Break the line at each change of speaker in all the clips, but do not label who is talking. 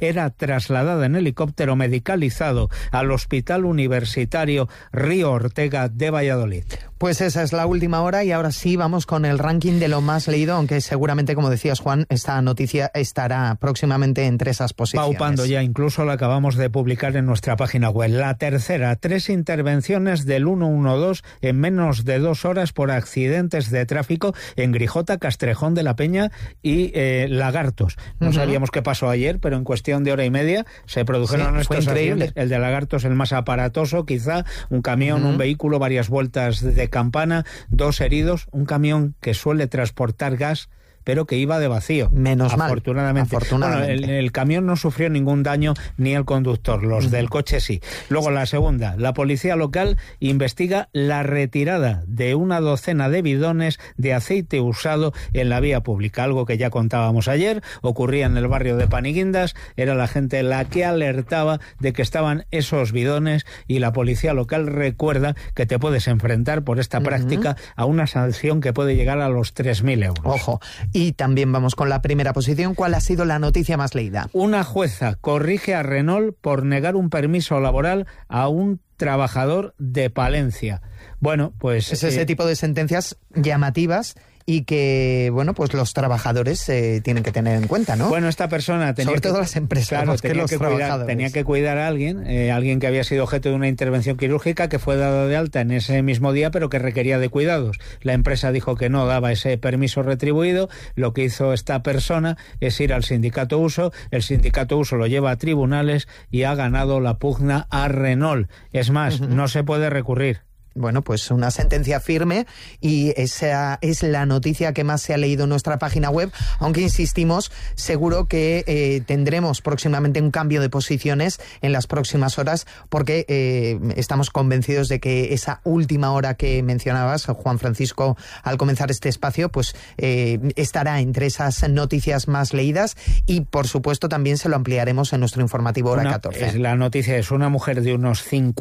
era trasladada en helicóptero medicalizado al Hospital Universitario Río Ortega de Valladolid.
Pues esa es la última hora y ahora sí vamos con el ranking de lo más leído, aunque seguramente, como decías, Juan, esta noticia estará próximamente entre esas posiciones.
Paupando ya, incluso la acabamos de publicar en nuestra página web. La tercera, 3 intervenciones del 112 en menos de 2 horas por accidentes de tráfico en Grijota, Castrejón de la Peña y Lagartos. No sabíamos qué pasó ayer, pero en cuestión de hora y media se produjeron estos accidentes. El de Lagartos, el más aparatoso, quizá, un camión, un vehículo, varias vueltas de campana, 2 heridos, un camión que suele transportar gas, pero que iba de vacío.
Menos mal.
Afortunadamente. Bueno, el camión no sufrió ningún daño, ni el conductor, los del coche sí. Luego la segunda, la policía local investiga la retirada de una docena de bidones de aceite usado en la vía pública, algo que ya contábamos ayer, ocurría en el barrio de Paniguindas, era la gente la que alertaba de que estaban esos bidones y la policía local recuerda que te puedes enfrentar por esta práctica a una sanción que puede llegar a los 3.000 euros.
Ojo. Y también vamos con la primera posición. ¿Cuál ha sido la noticia más leída?
Una jueza corrige a Renault por negar un permiso laboral a un trabajador de Palencia. Bueno, pues...
Es ese tipo de sentencias llamativas y que, bueno, pues los trabajadores tienen que tener en cuenta, ¿no?
Bueno, esta persona tenía
sobre todo las empresas,
claro, tenía que cuidar a alguien que había sido objeto de una intervención quirúrgica que fue dada de alta en ese mismo día, pero que requería de cuidados. La empresa dijo que no daba ese permiso retribuido. Lo que hizo esta persona es ir al sindicato Uso. El sindicato Uso lo lleva a tribunales y ha ganado la pugna a Renault. Es más, no se puede recurrir.
Bueno, pues una sentencia firme y esa es la noticia que más se ha leído en nuestra página web, aunque insistimos, seguro que tendremos próximamente un cambio de posiciones en las próximas horas porque estamos convencidos de que esa última hora que mencionabas, Juan Francisco, al comenzar este espacio, pues estará entre esas noticias más leídas y, por supuesto, también se lo ampliaremos en nuestro informativo hora 14.
La noticia es una mujer de unos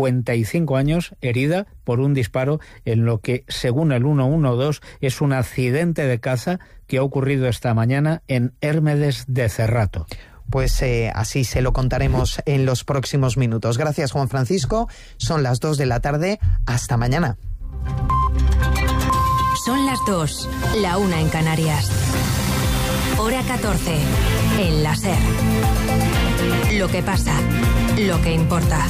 55 años herida por un disparo en lo que, según el 112, es un accidente de caza que ha ocurrido esta mañana en Hérmedes de Cerrato.
Pues así se lo contaremos en los próximos minutos. Gracias, Juan Francisco. Son las 2 de la tarde. Hasta mañana.
Son las 2, la 1 en Canarias. Hora 14, en la SER. Lo que pasa, lo que importa.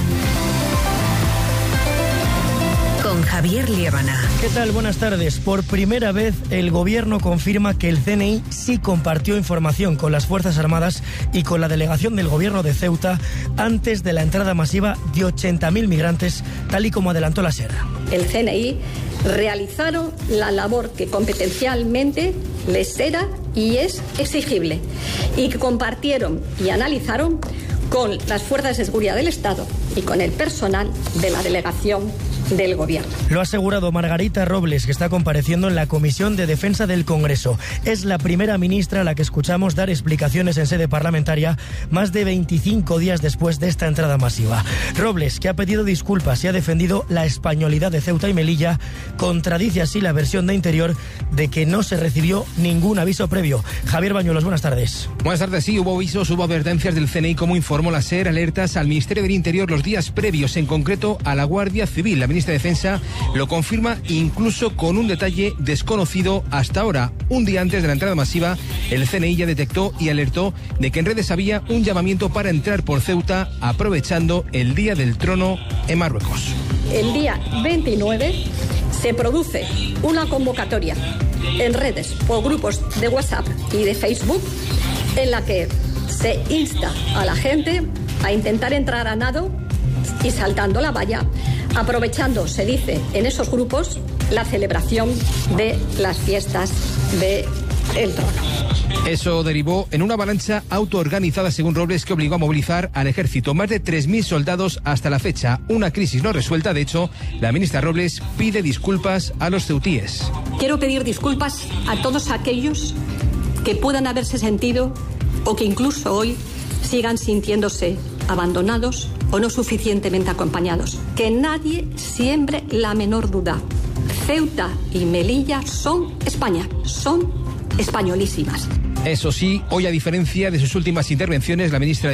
Con Javier Liébana.
¿Qué tal? Buenas tardes. Por primera vez el gobierno confirma que el CNI sí compartió información con las Fuerzas Armadas y con la delegación del gobierno de Ceuta antes de la entrada masiva de 80.000 migrantes, tal y como adelantó la SER.
El CNI realizaron la labor que competencialmente les era y es exigible y que compartieron y analizaron con las fuerzas de seguridad del Estado y con el personal de la delegación del gobierno.
Lo ha asegurado Margarita Robles, que está compareciendo en la Comisión de Defensa del Congreso. Es la primera ministra a la que escuchamos dar explicaciones en sede parlamentaria más de 25 días después de esta entrada masiva. Robles, que ha pedido disculpas y ha defendido la españolidad de Ceuta y Melilla, contradice así la versión de Interior de que no se recibió ningún aviso previo. Javier Bañuelos, buenas tardes.
Buenas tardes, sí, hubo avisos, hubo advertencias del CNI, como informó la SER, alertas al Ministerio del Interior los días previos, en concreto a la Guardia Civil. La ministra de Defensa lo confirma incluso con un detalle desconocido hasta ahora. Un día antes de la entrada masiva, el CNI ya detectó y alertó de que en redes había un llamamiento para entrar por Ceuta aprovechando el Día del Trono en Marruecos.
El día 29 se produce una convocatoria en redes o grupos de WhatsApp y de Facebook en la que se insta a la gente a intentar entrar a nado y saltando la valla, aprovechando, se dice en esos grupos, la celebración de las fiestas del Trono.
Eso derivó en una avalancha autoorganizada, según Robles, que obligó a movilizar al ejército. Más de 3.000 soldados hasta la fecha. Una crisis no resuelta. De hecho, la ministra Robles pide disculpas a los ceutíes.
Quiero pedir disculpas a todos aquellos que puedan haberse sentido o que incluso hoy sigan sintiéndose abandonados o no suficientemente acompañados. Que nadie siembre la menor duda. Ceuta y Melilla son España, son españolísimas.
Eso sí, hoy, a diferencia de sus últimas intervenciones, la ministra